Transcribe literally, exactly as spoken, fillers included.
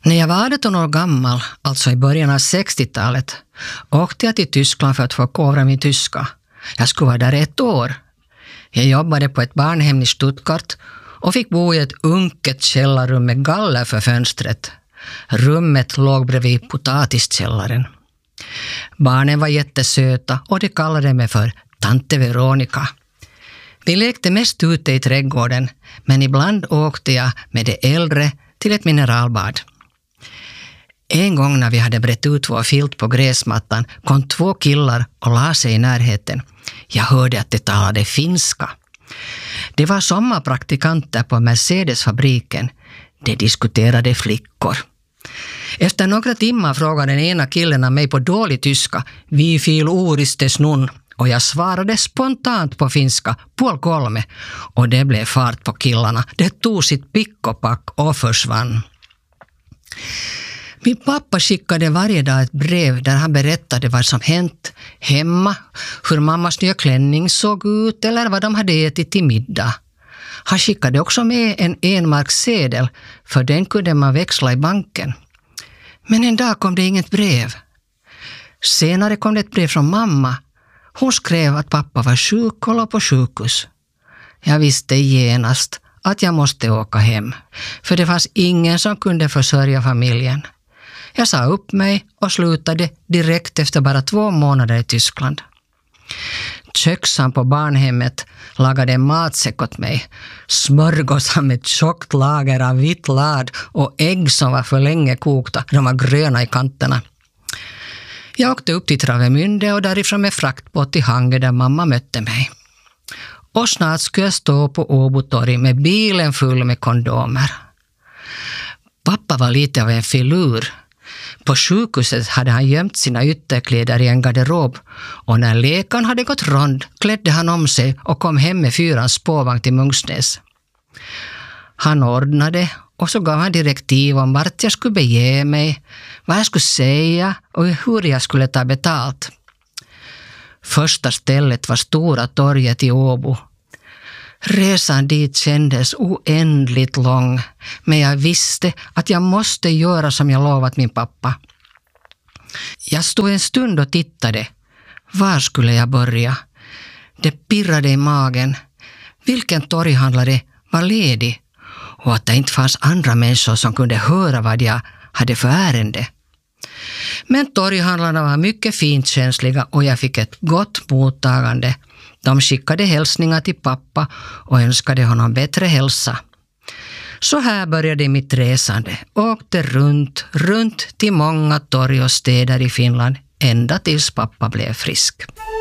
När jag var arton år gammal, alltså i början av sextiotalet, åkte jag till Tyskland för att få kåra min tyska. Jag skulle vara där ett år. Jag jobbade på ett barnhem i Stuttgart och fick bo i ett unket källarrum med galler för fönstret. Rummet låg bredvid potatiskällaren. Barnen var jättesöta och de kallade mig för Tante Veronica. Vi lekte mest ute i trädgården, men ibland åkte jag med de äldre till ett mineralbad. En gång när vi hade brett ut vår filt på gräsmattan kom två killar och la sig i närheten. Jag hörde att de talade finska. Det var sommarpraktikanter på Mercedes-fabriken. De diskuterade flickor. Efter några timmar frågade den ena killen av mig på dålig tyska "Vi fil oristes nun", och jag svarade spontant på finska "Puol kolme", och det blev fart på killarna. Det tog sitt pick och pack och försvann. Min pappa skickade varje dag ett brev där han berättade vad som hänt hemma, hur mammas nya klänning såg ut eller vad de hade ätit till middag. Han skickade också med en enmarkssedel, för den kunde man växla i banken. Men en dag kom det inget brev. Senare kom det ett brev från mamma. Hon skrev att pappa var sjuk och låg på sjukhus. Jag visste genast att jag måste åka hem, för det fanns ingen som kunde försörja familjen. Jag sa upp mig och slutade direkt efter bara två månader i Tyskland. Köksan på barnhemmet lagade en matsäck åt mig. Smörgåsar med ett tjockt lager av vitt lard och ägg som var för länge kokta. De var gröna i kanterna. Jag åkte upp till Travemünde och därifrån med fraktbåt till Hangö där mamma mötte mig. Och snart skulle jag stå på Åbotorg med bilen full med kondomer. Pappa var lite av en filur. På sjukhuset hade han gömt sina ytterkläder i en garderob, och när läkaren hade gått rond klädde han om sig och kom hem med fyrans spårvagn till Mungsnäs. Han ordnade och så gav han direktiv om vart jag skulle bege mig, vad jag skulle säga och hur jag skulle ta betalt. Första stället var Stora torget i Åbo. Resan dit kändes oändligt lång, men jag visste att jag måste göra som jag lovat min pappa. Jag stod en stund och tittade. Var skulle jag börja? Det pirrade i magen. Vilken torghandlare var ledig? Och att det inte fanns andra människor som kunde höra vad jag hade för ärende. Men torghandlarna var mycket fint känsliga och jag fick ett gott mottagande. De skickade hälsningar till pappa och önskade honom bättre hälsa. Så här började mitt resande. Åkte runt, runt till många torg och städer i Finland ända tills pappa blev frisk.